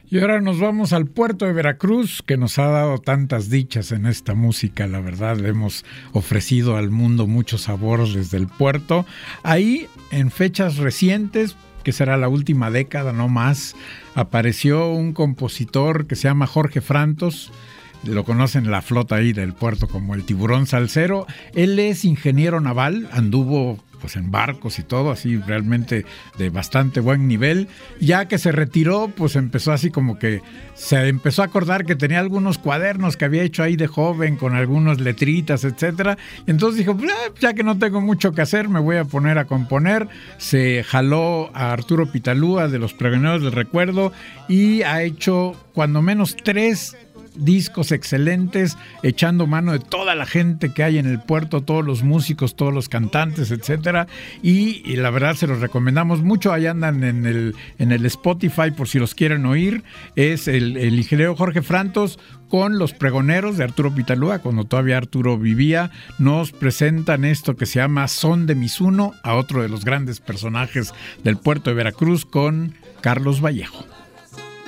Y ahora nos vamos al puerto de Veracruz, que nos ha dado tantas dichas en esta música. La verdad, le hemos ofrecido al mundo muchos sabores desde el puerto. Ahí, en fechas recientes, que será la última década, no más, apareció un compositor que se llama Jorge Frantos. Lo conocen la flota ahí del puerto como el Tiburón Salsero. Él es ingeniero naval, anduvo pues en barcos y todo, así realmente de bastante buen nivel. Ya que se retiró, pues empezó así como que se empezó a acordar que tenía algunos cuadernos que había hecho ahí de joven con algunas letritas, etcétera. Y entonces dijo, ya que no tengo mucho que hacer, me voy a poner a componer. Se jaló a Arturo Pitalúa de Los Pregoneros del Recuerdo y ha hecho cuando menos 3 discos excelentes, echando mano de toda la gente que hay en el puerto, todos los músicos, todos los cantantes, etcétera, y la verdad se los recomendamos mucho. Ahí andan en el Spotify por si los quieren oír. Es el ingeniero Jorge Frantos con Los Pregoneros de Arturo Pitalúa, cuando todavía Arturo vivía. Nos presentan esto que se llama Son de Misuno, a otro de los grandes personajes del puerto de Veracruz, con Carlos Vallejo.